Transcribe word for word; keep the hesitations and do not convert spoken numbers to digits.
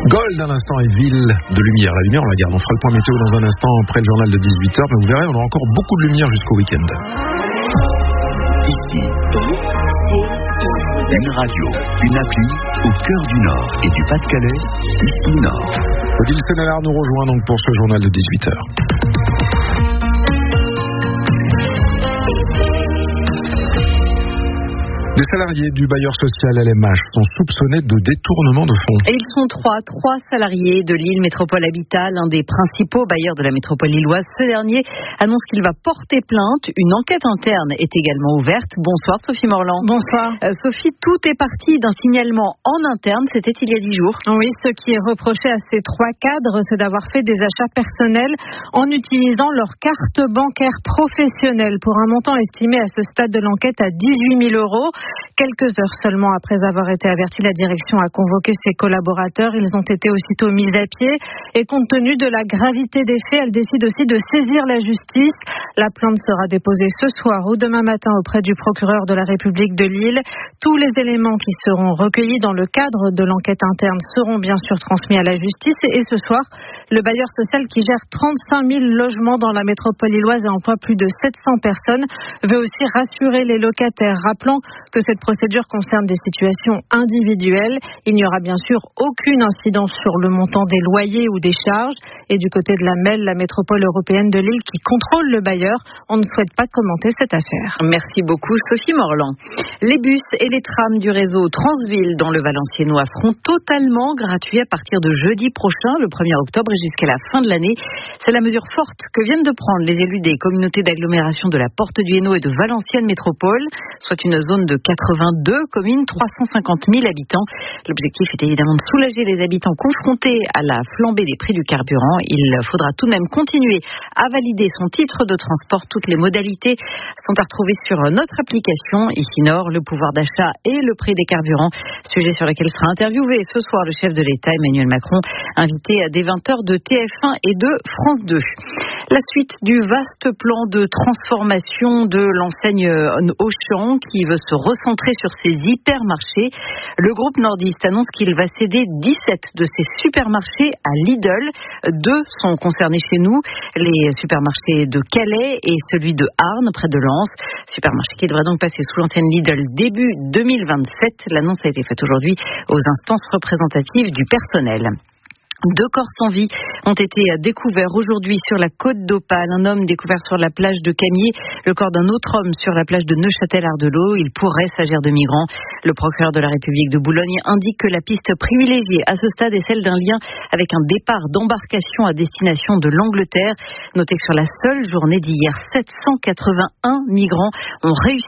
Gold à l'instant et ville de lumière. La lumière, on la garde. On fera le point météo dans un instant après le journal de dix-huit heures. Mais vous verrez, on aura encore beaucoup de lumière jusqu'au week-end. Ici, une radio, une appli au cœur du Nord et du Pas-de-Calais, ici Nord. Odile Sénélard nous rejoint donc pour ce journal de dix-huit heures. Les salariés du bailleur social L M H sont soupçonnés de détournement de fonds. Et ils sont trois, trois salariés de Lille Métropole Habitat, l'un des principaux bailleurs de la métropole lilloise. Ce dernier annonce qu'il va porter plainte. Une enquête interne est également ouverte. Bonsoir Sophie Morland. Bonsoir. Euh, Sophie, tout est parti d'un signalement en interne. C'était il y a dix jours. Oui, ce qui est reproché à ces trois cadres, c'est d'avoir fait des achats personnels en utilisant leur carte bancaire professionnelle pour un montant estimé à ce stade de l'enquête à dix-huit mille euros. Quelques heures seulement après avoir été avertis, la direction a convoqué ses collaborateurs. Ils ont été aussitôt mis à pied et compte tenu de la gravité des faits, elle décide aussi de saisir la justice. La plainte sera déposée ce soir ou demain matin auprès du procureur de la République de Lille. Tous les éléments qui seront recueillis dans le cadre de l'enquête interne seront bien sûr transmis à la justice. Et ce soir, le bailleur social qui gère trente-cinq mille logements dans la métropole lilloise et emploie plus de sept cents personnes veut aussi rassurer les locataires, rappelant que cette procédure concerne des situations individuelles. Il n'y aura bien sûr aucune incidence sur le montant des loyers ou des charges. Et du côté de la M E L, la métropole européenne de Lille qui contrôle le bailleur, on ne souhaite pas commenter cette affaire. Merci beaucoup Sophie Morland. Les bus et les trams du réseau Transville dans le Valenciennois seront totalement gratuits à partir de jeudi prochain, le premier octobre et jusqu'à la fin de l'année. C'est la mesure forte que viennent de prendre les élus des communautés d'agglomération de la Porte du Hainaut et de Valenciennes Métropole, soit une zone de quatre-vingt-deux communes, trois cent cinquante mille habitants. L'objectif est évidemment de soulager les habitants confrontés à la flambée des prix du carburant. Il faudra tout de même continuer à valider son titre de transport. Toutes les modalités sont à retrouver sur notre application Ici Nord, le pouvoir d'achat et le prix des carburants. Sujet sur lequel sera interviewé ce soir le chef de l'État Emmanuel Macron, invité à des vingt heures de T F un et de France deux. La suite du vaste plan de transformation de l'enseigne Auchan qui veut se recentrer sur ses hypermarchés. Le groupe nordiste annonce qu'il va céder dix-sept de ses supermarchés à Lidl. Deux sont concernés chez nous, les supermarchés de Calais et celui de Arnes, près de Lens. Supermarché qui devra donc passer sous l'ancienne Lidl début deux mille vingt-sept. L'annonce a été faite aujourd'hui aux instances représentatives du personnel. Deux corps sans vie ont été découverts aujourd'hui sur la côte d'Opale. Un homme découvert sur la plage de Camier, le corps d'un autre homme sur la plage de Neuchâtel-Ardelot. Il pourrait s'agir de migrants. Le procureur de la République de Boulogne indique que la piste privilégiée à ce stade est celle d'un lien avec un départ d'embarcation à destination de l'Angleterre. Notez que sur la seule journée d'hier, sept cent quatre-vingt-un migrants ont réussi